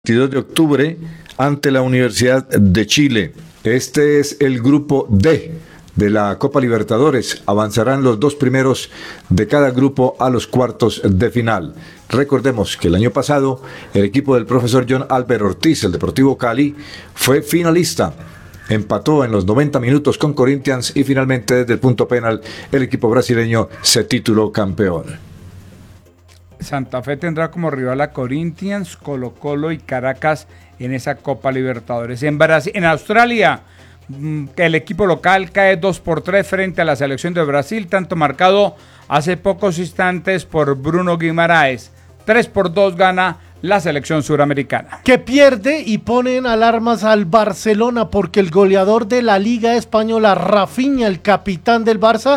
22 de octubre ante la Universidad de Chile. Este es el grupo D de la Copa Libertadores. Avanzarán los dos primeros de cada grupo a los cuartos de final. Recordemos que el año pasado el equipo del profesor John Albert Ortiz, el Deportivo Cali, fue finalista. Empató en los 90 minutos con Corinthians y finalmente desde el punto penal el equipo brasileño se tituló campeón. Santa Fe tendrá como rival a Corinthians, Colo-Colo y Caracas en esa Copa Libertadores. En Australia, el equipo local cae 2-3 frente a la selección de Brasil, tanto marcado hace pocos instantes por Bruno Guimaraes. 3-2 gana la selección suramericana. Que pierde y pone en alarmas al Barcelona porque el goleador de la Liga Española, Rafinha, el capitán del Barça,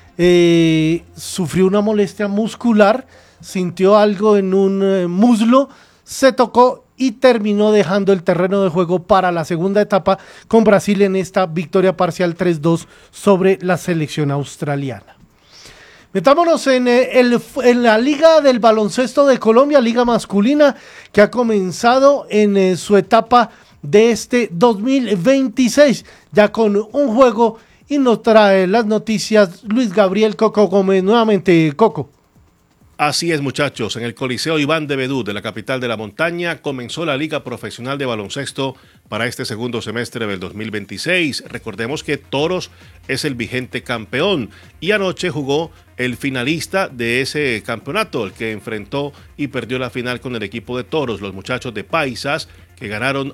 sufrió una molestia muscular, sintió algo en un muslo, se tocó y terminó dejando el terreno de juego para la segunda etapa con Brasil en esta victoria parcial 3-2 sobre la selección australiana. Metámonos en la Liga del Baloncesto de Colombia, Liga Masculina, que ha comenzado en su etapa de este 2026, ya con un juego, y nos trae las noticias Luis Gabriel Coco Gómez. Nuevamente, Coco. Así es, muchachos, en el Coliseo Iván de Bedú de la capital de la montaña comenzó la Liga Profesional de Baloncesto para este segundo semestre del 2026. Recordemos que Toros es el vigente campeón y anoche jugó el finalista de ese campeonato, el que enfrentó y perdió la final con el equipo de Toros, los muchachos de Paisas, que ganaron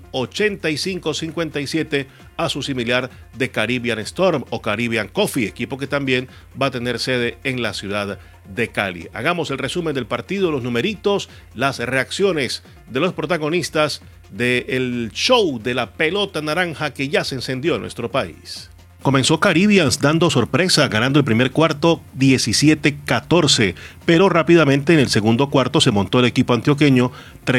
85-57 a su similar de Caribbean Storm o Caribbean Coffee, equipo que también va a tener sede en la ciudad de Cali. Hagamos el resumen del partido, los numeritos, las reacciones de los protagonistas del show de la pelota naranja que ya se encendió en nuestro país. Comenzó Caribbeans dando sorpresa, ganando el primer cuarto 17-14, pero rápidamente en el segundo cuarto se montó el equipo antioqueño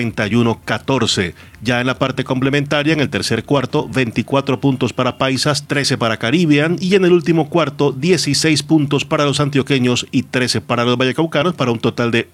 31-14. Ya en la parte complementaria, en el tercer cuarto, 24 puntos para Paisas, 13 para Caribbean, y en el último cuarto, 16 puntos para los antioqueños y 13 para los vallecaucanos, para un total de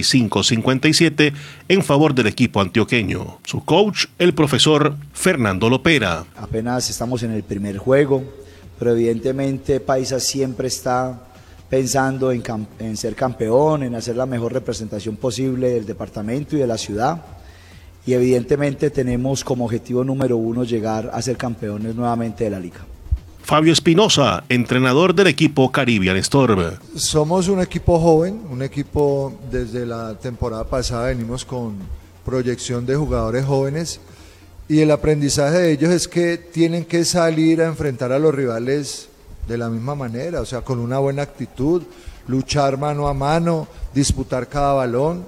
85-57 en favor del equipo antioqueño. Su coach, el profesor Fernando Lopera. Apenas estamos en el primer juego, pero evidentemente Paisas siempre está pensando en ser campeón, en hacer la mejor representación posible del departamento y de la ciudad, y evidentemente tenemos como objetivo número uno llegar a ser campeones nuevamente de la liga. Fabio Espinosa, entrenador del equipo Caribbean Storm. Somos un equipo joven, un equipo desde la temporada pasada venimos con proyección de jugadores jóvenes, y el aprendizaje de ellos es que tienen que salir a enfrentar a los rivales de la misma manera, o sea, con una buena actitud, luchar mano a mano, disputar cada balón,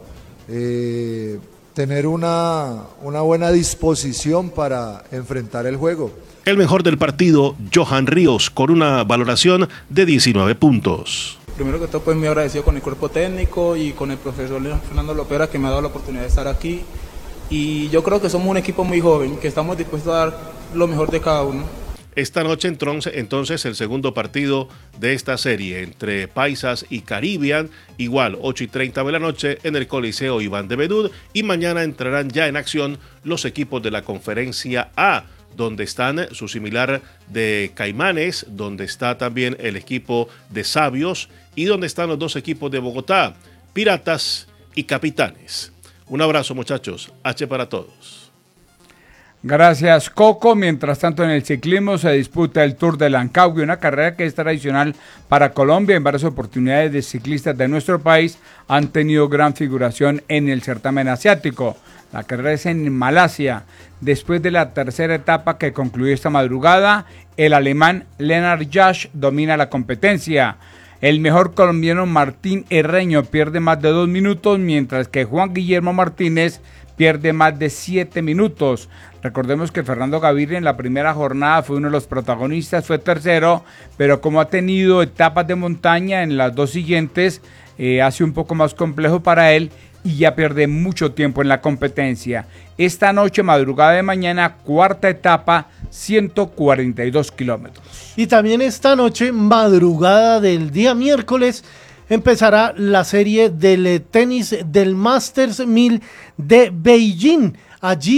tener una buena disposición para enfrentar el juego. El mejor del partido, Johan Ríos, con una valoración de 19 puntos. Primero que todo, pues muy agradecido con el cuerpo técnico y con el profesor Fernando Lopera, que me ha dado la oportunidad de estar aquí. Y yo creo que somos un equipo muy joven, que estamos dispuestos a dar lo mejor de cada uno. Esta noche entonces el segundo partido de esta serie entre Paisas y Caribbean, igual 8:30 de la noche en el Coliseo Iván de Bedú, y mañana entrarán ya en acción los equipos de la Conferencia A, donde están su similar de Caimanes, donde está también el equipo de Sabios y donde están los dos equipos de Bogotá, Piratas y Capitanes. Un abrazo, muchachos. H para todos. Gracias, Coco. Mientras tanto, en el ciclismo se disputa el Tour de Lancagüe, una carrera que es tradicional para Colombia. En varias oportunidades de ciclistas de nuestro país han tenido gran figuración en el certamen asiático. La carrera es en Malasia. Después de la tercera etapa que concluyó esta madrugada, el alemán Lennart Jasch domina la competencia. El mejor colombiano Martín Herreño pierde más de 2 minutos, mientras que Juan Guillermo Martínez pierde más de 7 minutos. Recordemos que Fernando Gaviria en la primera jornada fue uno de los protagonistas, fue tercero, pero como ha tenido etapas de montaña en las dos siguientes, hace un poco más complejo para él y ya pierde mucho tiempo en la competencia. Esta noche, madrugada de mañana, cuarta etapa, 142 kilómetros. Y también esta noche, madrugada del día miércoles, empezará la serie del tenis del Masters 1000 de Beijing. Allí